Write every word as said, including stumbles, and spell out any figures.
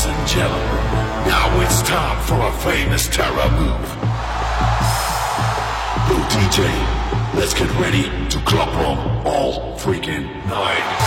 Ladies and gentlemen, now it's time for a famous terror move. Blue D J, let's get ready to club rock all freaking night.